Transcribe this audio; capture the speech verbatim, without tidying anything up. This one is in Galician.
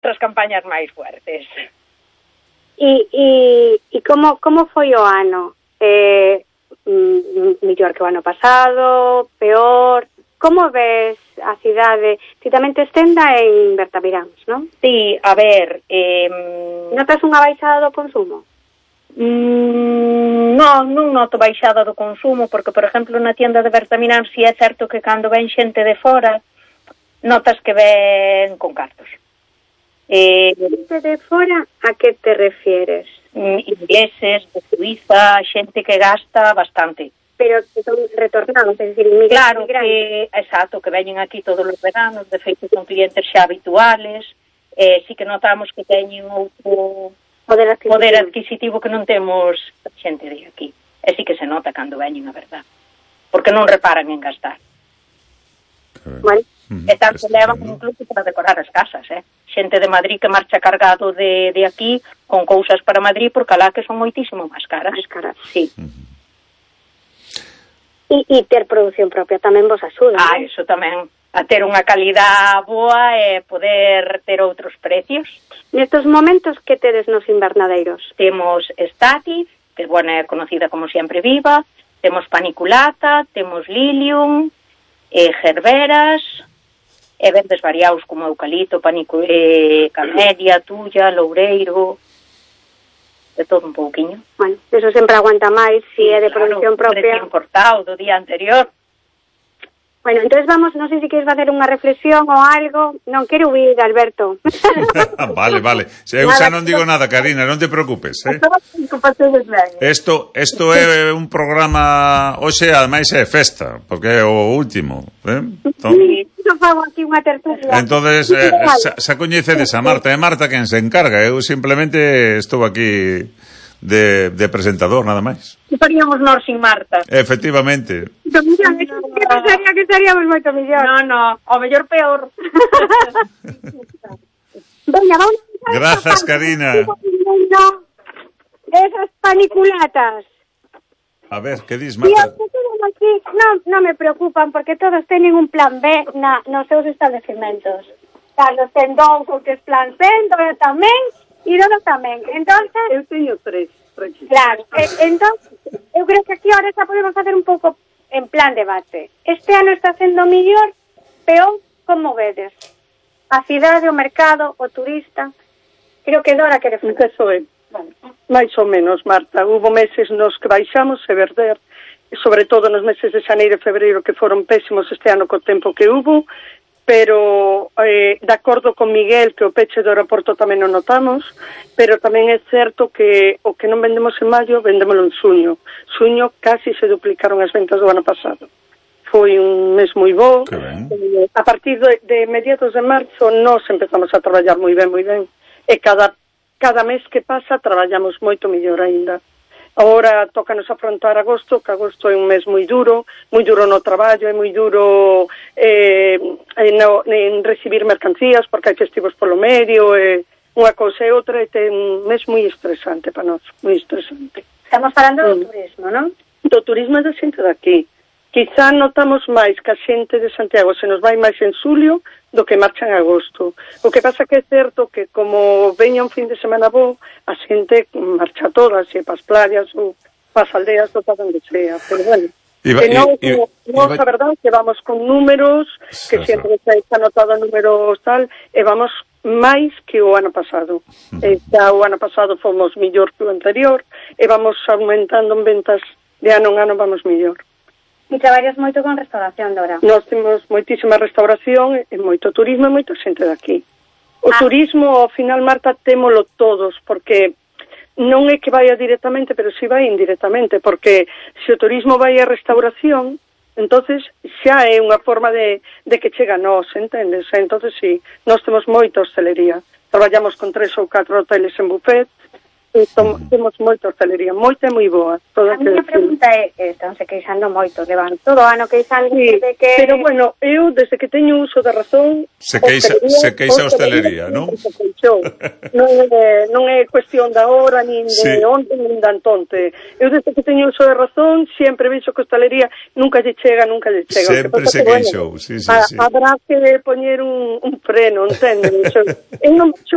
outras campañas máis fuertes. E, e, e como, como foi o ano? Eh, mellor que o ano pasado, peor? Como ves a cidade? Ti tamén tes tenda en Bertamiráns, non? Sí, a ver... Eh, Notas unha baixada do consumo? Mm, non, non noto baixada do consumo, porque, por exemplo, na tienda de Bertamiráns si é certo que cando ven xente de fora, notas que ven con cartos. Eh, xente de fora, a que te refieres? Ingleses, de Suiza, xente que gasta bastante. Pero que son retornados, es decir, inmigrantes. Claro, que, exacto, que veñen aquí todos os veranos, de feito son clientes xa habituales, eh, sí que notamos que teñen outro... Poder adquisitivo. poder adquisitivo que non temos xente de aquí. E sí que se nota cando veñen, a verdad. Porque non reparan en gastar. Bueno. E tanto levan incluso para decorar as casas, eh? Xente de Madrid que marcha cargado de, de aquí con cousas para Madrid, porque alá que son moitísimo máis caras. Máis caras. Sí. Uh-huh. E, e ter produción propia tamén vos axuda. Ah, ¿no? Eso tamén. A ter unha calidad boa e poder ter outros precios. Nestos momentos, que tedes nos invernadeiros? Temos Statis, que é buena, é conocida como Siempre Viva, temos Paniculata, temos Lilium, eh, Gerberas, e verdes variados como Eucalipto, panicu, eh, Camelia, Tulla, Loureiro, de todo un pouquiño. Bueno, eso sempre aguanta máis, si sí, é de claro, producción propia. Importado do día anterior. Bueno, entonces vamos, non sei se queres facer unha reflexión ou algo. Non quero huir, Alberto. Vale, vale. Eu xa non digo nada, Karina, non te preocupes, eh? Esto, esto é un programa, hoxe ademais é festa, porque é o último, eh? Entón, sí, non fago aquí unha tertulia. Entonces, eh, xa, xa coñecedes a Marta, é Marta quen se encarga, eu simplemente estou aquí de, de presentador, nada máis. Que faríamos nós sin Marta? Efectivamente. Que pensaría que estaríamos moito mellor. No, no, o mellor peor. Veña, vamos. Grazas, Karina. Esas paniculatas. A ver, que dis, Marta? Aquí, non, non me preocupan, porque todos teñen un plan B na, nos seus establecimentos. Carlos ten dous, ou que es plan C, Dora tamén, e Dora tamén. Entonces... Eu teño tres. Claro, eh, entonces, eu creo que aquí ahora xa podemos facer un pouco en plan debate. Este ano está sendo mellor, peor, como vedes? A cidade, o mercado, o turista... Creo que Dora quere facer. Eso é. Vale. Mais ou menos, Marta. Hubo meses nos que baixamos e verder, sobre todo nos meses de xaneiro e febreiro, que foron pésimos este ano co tempo que hubo, pero eh, de acordo con Miguel que o peche do aeroporto tamén o notamos, pero tamén é certo que o que non vendemos en maio, vendémolo en xuño. Xuño casi se duplicaron as ventas do ano pasado. Foi un mes moi bo. Eh, a partir de, de mediados de marzo nos empezamos a traballar moi ben, moi ben. E cada, cada mes que pasa traballamos moito mellor aínda. Agora tócanos afrontar agosto, que agosto é un mes moi duro, moi duro no traballo, é moi duro eh, no, en recibir mercancías, porque hai festivos polo medio, e unha cousa e outra, e ten un mes moi estresante para nós, moi estresante. Estamos falando do mm. turismo, non? Do turismo da xente daqui. Quizá notamos máis que a xente de Santiago se nos vai máis en xulio do que marcha en agosto. O que pasa que é certo que como veña un fin de semana bo, a xente marcha toda, se pas playas ou pas aldeas ou para onde sea. Pero bueno, Iba, que non, iba, non, iba, a verdade que vamos con números, que sí, sempre se está anotado números tal, e vamos máis que o ano pasado. Uh-huh. E xa o ano pasado fomos millor que o anterior, e vamos aumentando en ventas de ano en ano, vamos millor. E traballas moito con restauración, Dora? Nós temos moitísima restauración e moito turismo e moita xente daqui. O ah. turismo, ao final, Marta, témolo todos, porque non é que vaya directamente, pero si vai indirectamente, porque se o turismo vai a restauración, entonces xa é unha forma de, de que chega a nós, entendes? Entonces, si, nós temos moita hostelería. Traballamos con tres ou catro hoteles en buffet, e tom, temos moita hostelería, moita e moi boa. A miña pregunta é, están se queixando moito, levan todo o ano queixando sí, de que... Pero bueno, eu, desde que teño uso da razón... Se queixa, se queixa a hostelería, non? Non é, non é cuestión da hora, nin de sí. onde, nin de antonte. Eu, desde que teño uso da razón, sempre vexo que a hostelería nunca lle chega, nunca lle chega. Sempre se queixou, bueno, sí, sí, a, sí. Habrá que poñer un, un freno, entende? Eu non